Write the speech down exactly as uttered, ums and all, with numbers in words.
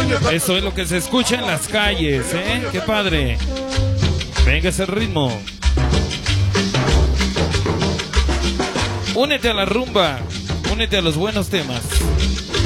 Eso es lo que se escucha en las calles, ¿eh? ¡Qué padre! Venga ese ritmo. Únete a la rumba. Únete a los buenos temas.